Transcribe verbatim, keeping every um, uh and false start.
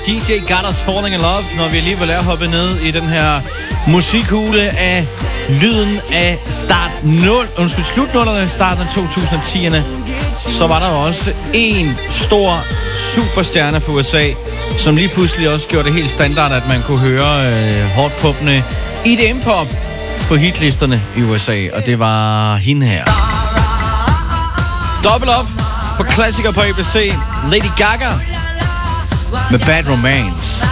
D J Got Us Falling in Love, når vi alligevel er hoppet ned i den her musikhule af lyden af start nul, undskyld, slutnullerne, starten af to tusind og tierne, så var der også en stor superstjerne for U S A, som lige pludselig også gjorde det helt standard, at man kunne høre øh, hårdt pumpende E D M-pop på hitlisterne i U S A, og det var hende her. Double up på klassiker på A B C, Lady Gaga med Bad Romance.